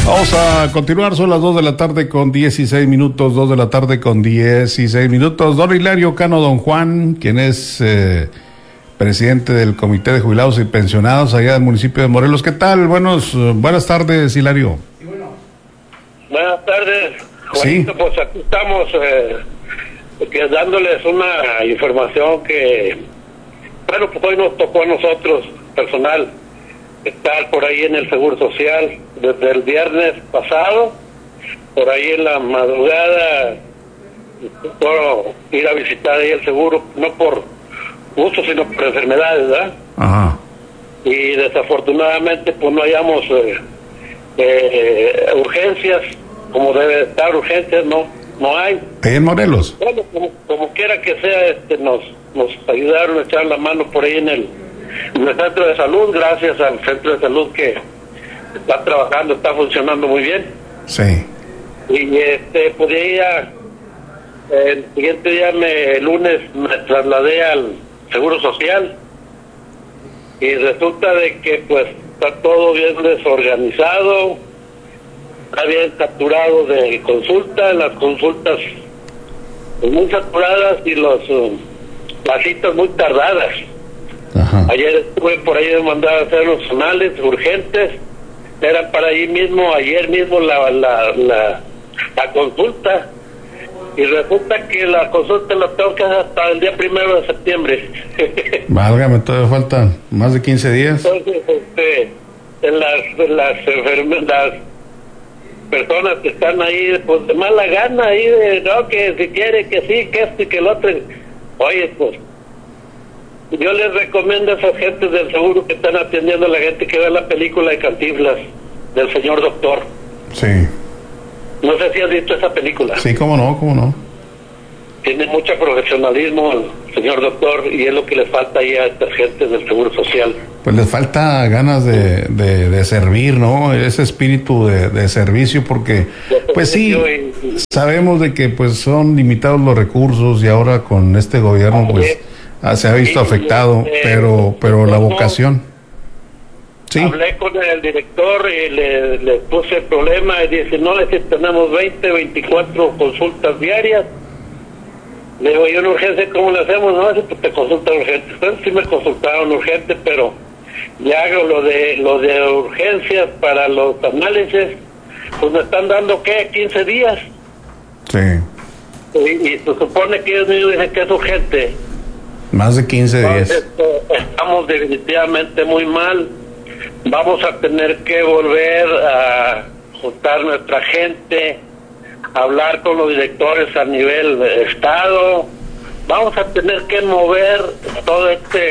Vamos a continuar, son las 2 de la tarde con 16 minutos, 2 de la tarde con 16 minutos. Don Hilario Cano Don Juan, quien es presidente del Comité de Jubilados y Pensionados allá del municipio de Morelos. ¿Qué tal? Buenas tardes, Hilario. Buenas tardes, Juanito. Sí. Pues aquí estamos dándoles una información que, bueno, pues hoy nos tocó a nosotros, personal, estar por ahí en el Seguro Social desde el viernes pasado, por ahí en la madrugada, por ir a visitar ahí el seguro, no por gusto, sino por enfermedades, ¿verdad? Ajá. Y desafortunadamente pues no hallamos urgencias, como debe estar, urgencias no hay. ¿En Morelos? Bueno, como quiera que sea, nos ayudaron a echar la mano por ahí en el centro de salud, gracias al centro de salud que está trabajando, está funcionando muy bien. Sí. Y pues de ahí el siguiente día, el lunes, me trasladé al Seguro Social y resulta de que pues está todo bien desorganizado, está bien saturado de consultas, las consultas pues, muy saturadas y las citas muy tardadas. Ajá. Ayer estuve por ahí de mandar a hacer los anales urgentes, eran para ahí mismo, ayer mismo la consulta, y resulta que la consulta la tengo que hacer hasta el día 1 de septiembre. Válgame, todavía faltan más de 15 días. Entonces, las personas que están ahí, pues de mala gana, ahí de, no, que si quiere, que sí, que esto y que el otro, oye, pues, yo les recomiendo a esas gentes del seguro que están atendiendo a la gente que ve la película de Cantinflas, del señor doctor. Sí. No sé si has visto esa película. Sí, cómo no. Tiene mucho profesionalismo el señor doctor y es lo que les falta ahí a estas gentes del Seguro Social. Pues les falta ganas de servir, ¿no? Ese espíritu de servicio, porque pues sí, sabemos de que pues son limitados los recursos y ahora con este gobierno pues se ha visto afectado, pero la vocación. Sí. Hablé con el director y le puse el problema y dice, no, tenemos 24 consultas diarias. Le digo, ¿y una urgencia cómo le hacemos? No, pues te consultan urgente. Entonces sí me consultaron urgente, pero ya hago lo de urgencias para los análisis, pues me están dando, ¿qué? 15 días. Sí. Y se supone que ellos mismos dicen que es urgente. Más de 15 días. Entonces, estamos definitivamente muy mal. Vamos a tener que volver a juntar nuestra gente, hablar con los directores a nivel de estado. Vamos a tener que mover todo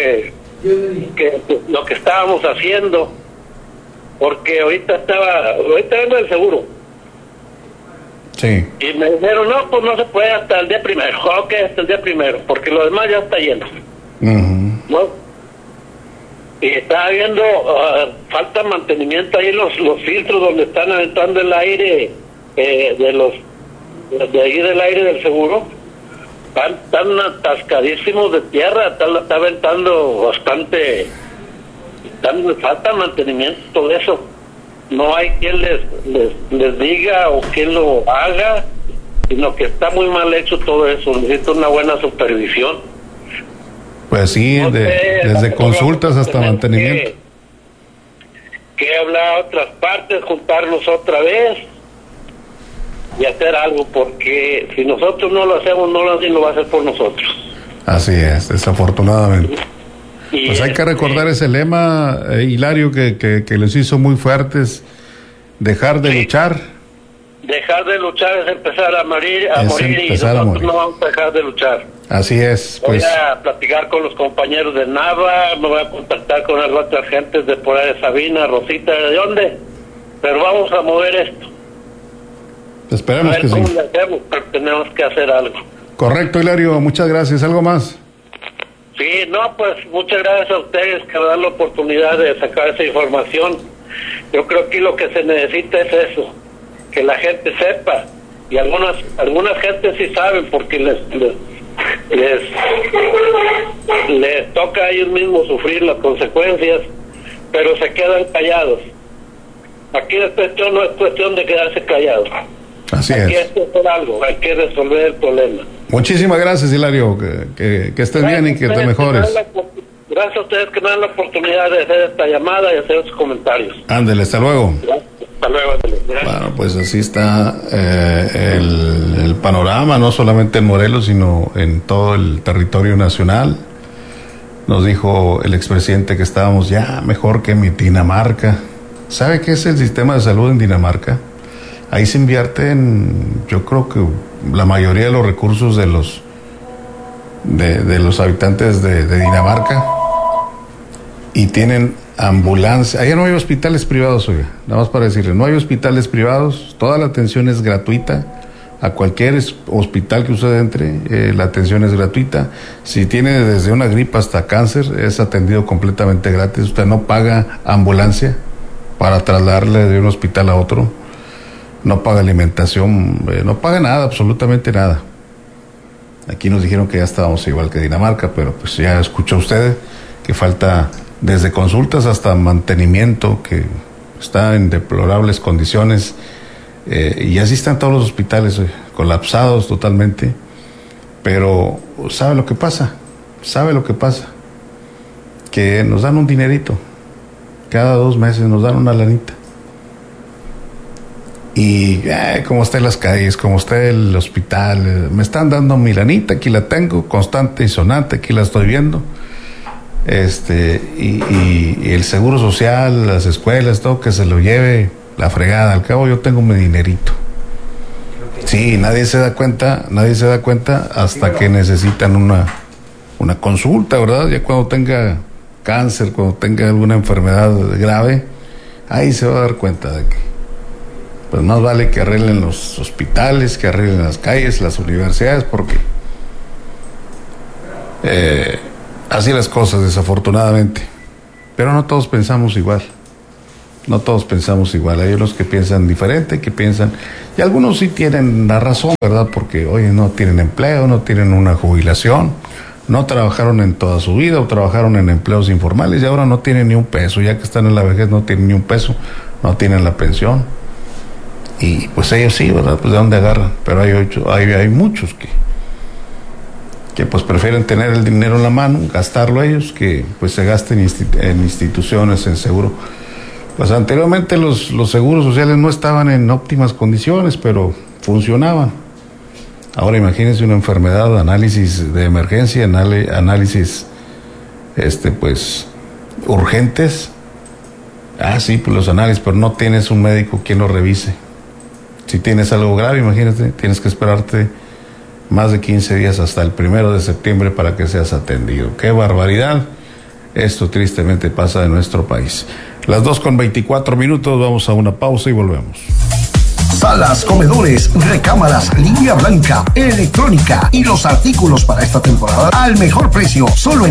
lo que estábamos haciendo, porque ahorita vengo del seguro. Sí. Y me dijeron, no, pues no se puede hasta el día 1. Ok, hasta el día 1, porque lo demás ya está lleno. Uh-huh. ¿No? Y está habiendo falta mantenimiento ahí los filtros donde están aventando el aire de ahí del aire del seguro. Están atascadísimos de tierra, está aventando bastante, falta mantenimiento, todo eso. No hay quien les diga o quien lo haga, sino que está muy mal hecho todo eso. Necesita una buena supervisión. Pues sí, desde consultas hasta mantenimiento. Que hablar a otras partes, juntarnos otra vez y hacer algo, porque si nosotros no lo hacemos, nadie lo va a hacer por nosotros. Así es, desafortunadamente. Pues hay que recordar ese lema, Hilario, que les hizo muy fuertes: dejar de luchar. Dejar de luchar es empezar a morir, y nosotros no vamos a dejar de luchar. Así es. Pues voy a platicar con los compañeros de Nava, me voy a contactar con las otras gentes de por ahí de Sabina, Rosita, ¿de dónde? Pero vamos a mover esto. Esperemos que sí. ¿Cómo le hacemos? Pero tenemos que hacer algo. Correcto, Hilario, muchas gracias. ¿Algo más? Sí, no, pues muchas gracias a ustedes que me dan la oportunidad de sacar esa información. Yo creo que lo que se necesita es eso, que la gente sepa, y algunas gentes sí saben, porque les toca a ellos mismos sufrir las consecuencias, pero se quedan callados. Aquí la cuestión no es cuestión de quedarse callado. Así aquí es. Hay que hacer algo, hay que resolver el problema. Muchísimas gracias, Hilario, que estés bien y que te mejores. Gracias a ustedes que me dan la oportunidad de hacer esta llamada y hacer estos comentarios. Ándele, hasta luego. Hasta luego. Bueno, pues así está el panorama, no solamente en Morelos, sino en todo el territorio nacional. Nos dijo el expresidente que estábamos ya mejor que en Dinamarca. ¿Sabe qué es el sistema de salud en Dinamarca? Ahí se invierte yo creo que la mayoría de los recursos de los habitantes de Dinamarca, y tienen ambulancia. Allá no hay hospitales privados, oiga, nada más para decirle, no hay hospitales privados, toda la atención es gratuita. A cualquier hospital que usted entre, la atención es gratuita. Si tiene desde una gripa hasta cáncer, es atendido completamente gratis. Usted no paga ambulancia para trasladarle de un hospital a otro, no paga alimentación, no paga nada, absolutamente nada. Aquí nos dijeron que ya estábamos igual que Dinamarca, pero pues ya escuchó usted que falta desde consultas hasta mantenimiento, que está en deplorables condiciones, y así están todos los hospitales colapsados totalmente. Pero ¿sabe lo que pasa? Que nos dan un dinerito, cada 2 meses nos dan una lanita. Y como está en las calles, como está el hospital, me están dando mi lanita, aquí la tengo, constante y sonante, aquí la estoy viendo. Y el seguro social, las escuelas, todo que se lo lleve la fregada. Al cabo yo tengo mi dinerito. Sí, nadie se da cuenta hasta que necesitan una consulta, ¿verdad? Ya cuando tenga cáncer, cuando tenga alguna enfermedad grave, ahí se va a dar cuenta de que pues más vale que arreglen los hospitales, que arreglen las calles, las universidades, porque así las cosas, desafortunadamente. Pero no todos pensamos igual. Hay unos que piensan diferente, y algunos sí tienen la razón, ¿verdad? Porque hoy no tienen empleo, no tienen una jubilación, no trabajaron en toda su vida o trabajaron en empleos informales y ahora no tienen ni un peso, ya que están en la vejez no tienen ni un peso, no tienen la pensión. Y pues ellos sí, ¿verdad? Pues de dónde agarran. Pero hay muchos que pues prefieren tener el dinero en la mano, gastarlo ellos, que pues se gasten en instituciones, en seguro. Pues anteriormente los seguros sociales no estaban en óptimas condiciones, pero funcionaban. Ahora imagínense una enfermedad, análisis de emergencia, análisis pues urgentes. Sí, pues los análisis, pero no tienes un médico quien lo revise. Si tienes algo grave, imagínate, tienes que esperarte más de 15 días hasta el 1 de septiembre para que seas atendido. ¡Qué barbaridad! Esto tristemente pasa en nuestro país. Las 2:24, vamos a una pausa y volvemos. Salas, comedores, recámaras, línea blanca, electrónica y los artículos para esta temporada al mejor precio, solo en